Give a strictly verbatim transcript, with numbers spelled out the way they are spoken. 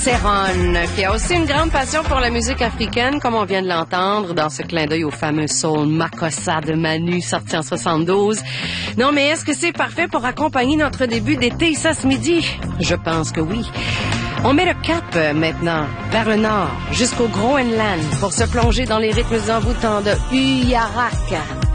Serron, qui a aussi une grande passion pour la musique africaine, comme on vient de l'entendre dans ce clin d'œil au fameux soul Makossa de Manu, sorti en soixante-douze. Non, mais est-ce que c'est parfait pour accompagner notre début d'été, ça, ce midi? Je pense que oui. On met le cap euh, maintenant vers le nord, jusqu'au Groenland, pour se plonger dans les rythmes envoûtants de Uyarak.